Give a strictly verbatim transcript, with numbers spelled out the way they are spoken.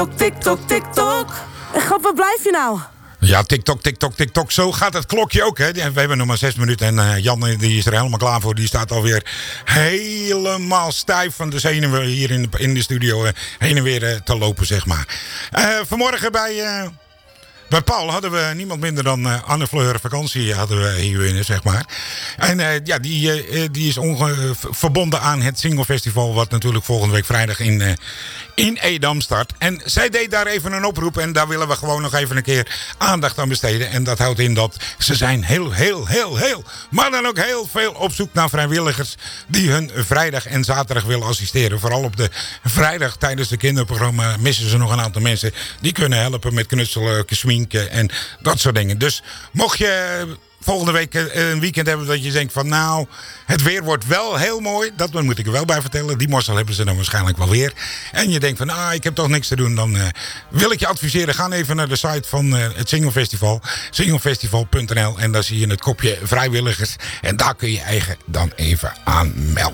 TikTok, TikTok. God, waar blijf je nou? Ja, TikTok, TikTok, TikTok. Zo gaat het klokje ook, hè. We hebben nog maar zes minuten en uh, Jan die is er helemaal klaar voor. Die staat alweer helemaal stijf van de zenuwen hier in de, in de studio uh, heen en weer uh, te lopen, zeg maar. Uh, vanmorgen bij... Uh, Bij Paul hadden we niemand minder dan uh, Anne Fleur vakantie hadden we hier, zeg maar. En uh, ja, die, uh, die is onge- verbonden aan het Single Festival, wat natuurlijk volgende week vrijdag in, uh, in Edam start. En zij deed daar even een oproep en daar willen we gewoon nog even een keer aandacht aan besteden. En dat houdt in dat ze zijn heel, heel, heel, heel, maar dan ook heel veel op zoek naar vrijwilligers die hun vrijdag en zaterdag willen assisteren. Vooral op de vrijdag tijdens het kinderprogramma missen ze nog een aantal mensen die kunnen helpen met knutselen, sminken en dat soort dingen. Dus mocht je volgende week een weekend hebben dat je denkt van nou, het weer wordt wel heel mooi. Dat moet ik er wel bij vertellen. Die morsel hebben ze dan waarschijnlijk wel weer. En je denkt van ah, ik heb toch niks te doen. Dan uh, wil ik je adviseren. Ga even naar de site van uh, het Single Festival. singlefestival punt n l en daar zie je het kopje vrijwilligers. En daar kun je eigen dan even aan melden.